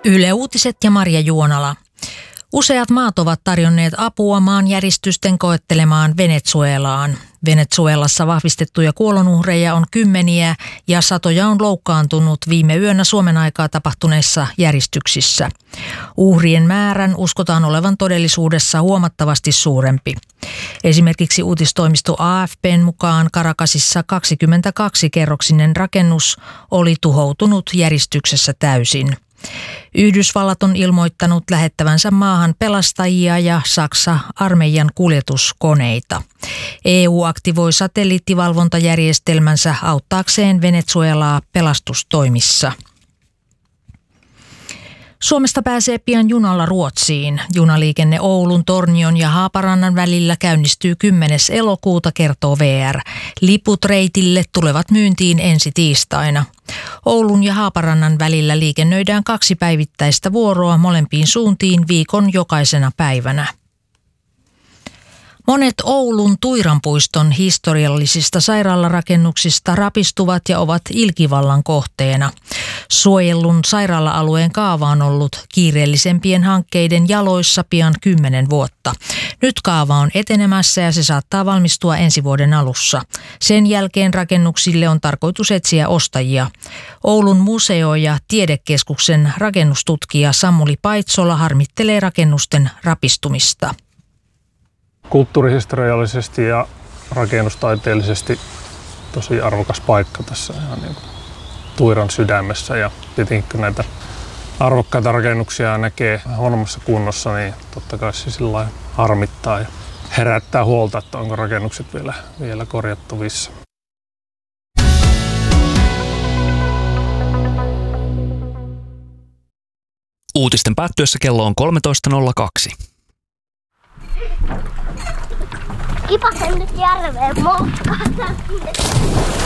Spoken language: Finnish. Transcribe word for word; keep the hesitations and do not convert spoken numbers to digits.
Yle Uutiset ja Marja Juonala. Useat maat ovat tarjonneet apua maanjäristysten koettelemaan Venezuelaan. Venezuelassa vahvistettuja kuolonuhreja on kymmeniä ja satoja on loukkaantunut viime yönä Suomen aikaa tapahtuneissa järistyksissä. Uhrien määrän uskotaan olevan todellisuudessa huomattavasti suurempi. Esimerkiksi uutistoimisto A F P:n mukaan Caracasissa kaksikymmentäkaksi-kerroksinen rakennus oli tuhoutunut järistyksessä täysin. Yhdysvallat on ilmoittanut lähettävänsä maahan pelastajia ja Saksa armeijan kuljetuskoneita. E U aktivoi satelliittivalvontajärjestelmänsä auttaakseen Venezuelaa pelastustoimissa. Suomesta pääsee pian junalla Ruotsiin. Junaliikenne Oulun, Tornion ja Haaparannan välillä käynnistyy kymmenes elokuuta, kertoo V R. Liput reitille tulevat myyntiin ensi tiistaina. Oulun ja Haaparannan välillä liikennöidään kaksi päivittäistä vuoroa molempiin suuntiin viikon jokaisena päivänä. Monet Oulun Tuiranpuiston historiallisista sairaalarakennuksista rapistuvat ja ovat ilkivallan kohteena. Suojellun sairaala-alueen kaava on ollut kiireellisempien hankkeiden jaloissa pian kymmenen vuotta. Nyt kaava on etenemässä ja se saattaa valmistua ensi vuoden alussa. Sen jälkeen rakennuksille on tarkoitus etsiä ostajia. Oulun museo- ja tiedekeskuksen rakennustutkija Samuli Paitsola harmittelee rakennusten rapistumista. Kulttuurihistoriallisesti ja rakennustaiteellisesti tosi arvokas paikka tässä ihan niin kuin Tuiran sydämessä. Ja tietenkin kun näitä arvokkaita rakennuksia näkee huonommassa kunnossa, niin totta kai se sillä lailla harmittaa ja herättää huolta, että onko rakennukset vielä, vielä korjattavissa. Uutisten päättyessä kello on kolmetoista nolla kaksi. Kipasen nyt järveen moukkaan.